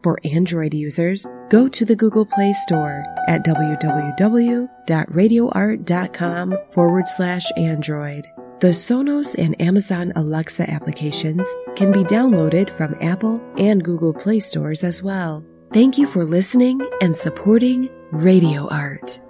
For Android users, go to the Google Play Store at www.radioart.com/Android. The Sonos and Amazon Alexa applications can be downloaded from Apple and Google Play stores as well. Thank you for listening and supporting Radio Art.